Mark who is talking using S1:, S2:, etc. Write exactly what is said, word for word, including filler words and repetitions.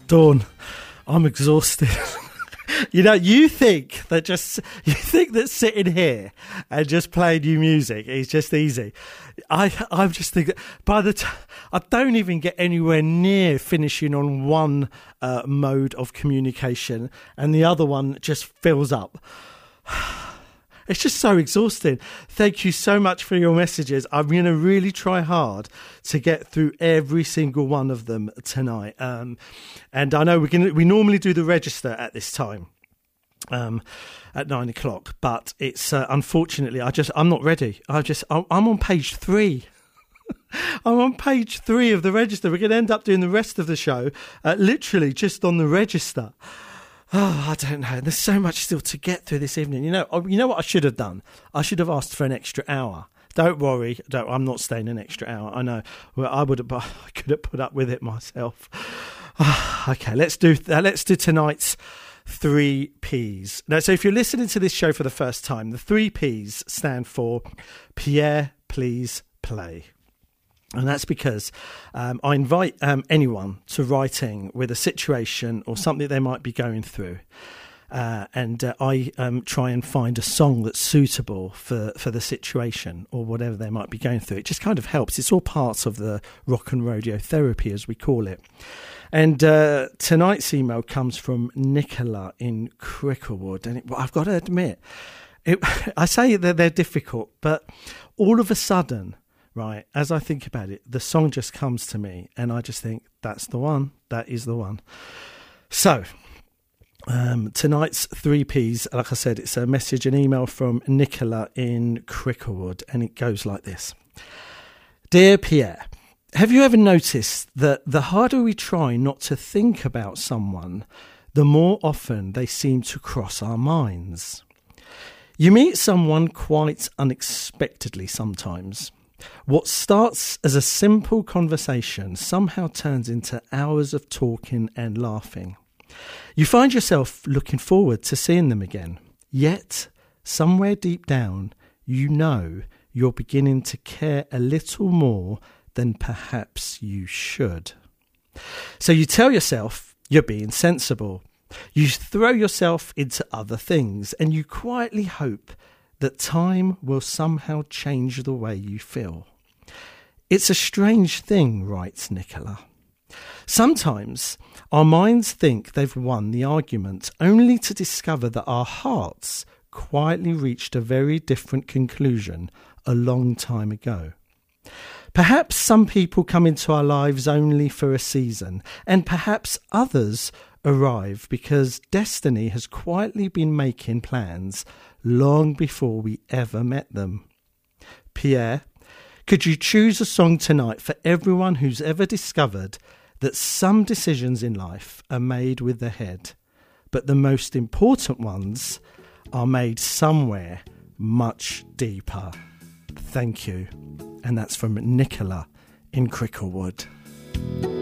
S1: Dawn, I'm exhausted. You know, you think that just you think that sitting here and just playing new music is just easy. I I'm just thinking by the time I don't even get anywhere near finishing on one uh, mode of communication, and the other one just fills up. It's just so exhausting. Thank you so much for your messages. I'm going to really try hard to get through every single one of them tonight. Um, and I know we can. We normally do the register at this time, um, at nine o'clock. But it's uh, unfortunately, I just I'm not ready. I just I'm on page three. I'm on page three of the register. We're going to end up doing the rest of the show, uh, literally just on the register. Oh, I don't know. There's so much still to get through this evening. You know, you know what I should have done? I should have asked for an extra hour. Don't worry. Don't, I'm not staying an extra hour. I know. Well, I would have. I could have put up with it myself. Oh, okay, let's do. Uh, let's do tonight's three P's. Now, so if you're listening to this show for the first time, the three P's stand for Pierre, Please Play. And that's because um, I invite um, anyone to writing with a situation or something they might be going through. Uh, and uh, I um, try and find a song that's suitable for, for the situation or whatever they might be going through. It just kind of helps. It's all part of the rock and rodeo therapy, as we call it. And uh, tonight's email comes from Nicola in Cricklewood. And it, well, I've got to admit, it, I say that they're difficult, but all of a sudden... Right, as I think about it, the song just comes to me and I just think, that's the one, that is the one. So, um, tonight's three P's, like I said, it's a message, an email from Nicola in Cricklewood, and it goes like this. Dear Pierre, have you ever noticed that the harder we try not to think about someone, the more often they seem to cross our minds? You meet someone quite unexpectedly sometimes. What starts as a simple conversation somehow turns into hours of talking and laughing. You find yourself looking forward to seeing them again. Yet, somewhere deep down, you know you're beginning to care a little more than perhaps you should. So you tell yourself you're being sensible. You throw yourself into other things, and you quietly hope that time will somehow change the way you feel. It's a strange thing, writes Nicola. Sometimes our minds think they've won the argument, only to discover that our hearts quietly reached a very different conclusion a long time ago. Perhaps some people come into our lives only for a season, and perhaps others arrive because destiny has quietly been making plans long before we ever met them. Pierre, could you choose a song tonight for everyone who's ever discovered that some decisions in life are made with the head, but the most important ones are made somewhere much deeper? Thank you. And that's from Nicola in Cricklewood.